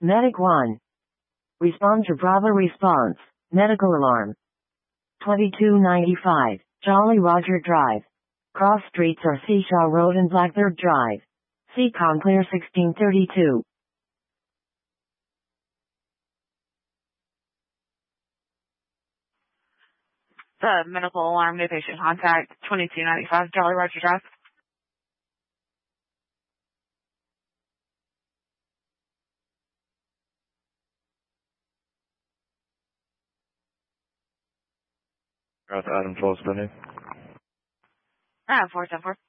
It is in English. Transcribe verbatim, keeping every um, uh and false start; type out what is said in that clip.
Medic one. Respond to Bravo response. Medical alarm. twenty-two ninety-five, Jolly Roger Drive. Cross streets are Seashaw Road and Blackbird Drive. Seacon clear sixteen thirty-two. The medical alarm, new patient contact, twenty-two ninety-five, Jolly Roger Drive. That's Adam twelve spending. Ah, four ten four.